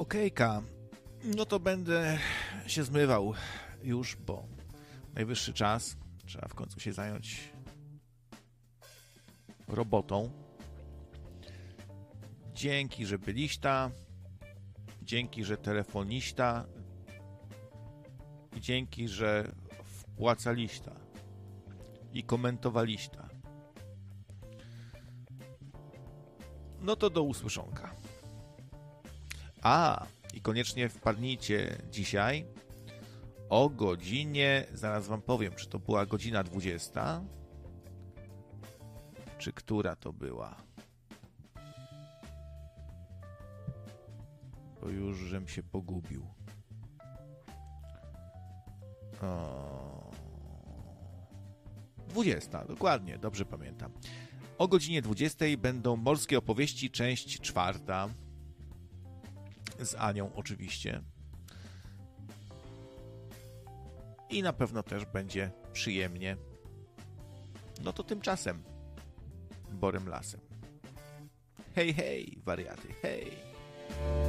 Okejka, no to będę się zmywał już, bo najwyższy czas. Trzeba w końcu się zająć robotą. Dzięki, że byliście. Dzięki, że telefoniście. I dzięki, że wpłacaliście i komentowaliście. No to do usłyszonka. I koniecznie wpadnijcie dzisiaj o godzinie, zaraz wam powiem, czy to była godzina 20, czy która to była. Bo już żem się pogubił. 20, dokładnie, dobrze pamiętam. O godzinie 20 będą Morskie Opowieści, część 4. Z Anią oczywiście. I na pewno też będzie przyjemnie. No to tymczasem Borym lasem. Hej, hej, wariaty, hej!